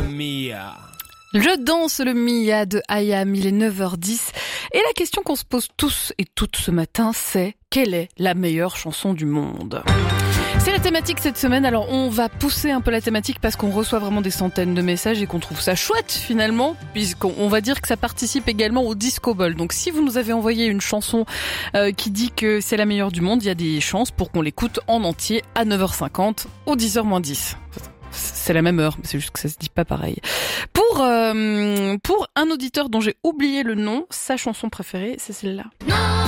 Mia. Je danse le Mia de Ayam, il est 9h10. Et la question qu'on se pose tous et toutes ce matin, c'est quelle est la meilleure chanson du monde ? C'est la thématique cette semaine, alors on va pousser un peu la thématique parce qu'on reçoit vraiment des centaines de messages et qu'on trouve ça chouette finalement, puisqu'on va dire que ça participe également au Disco Ball. Donc si vous nous avez envoyé une chanson qui dit que c'est la meilleure du monde, il y a des chances pour qu'on l'écoute en entier à 9h50 au 10h-10. C'est la même heure, mais c'est juste que ça se dit pas pareil. Pour un auditeur dont j'ai oublié le nom, sa chanson préférée, c'est celle-là.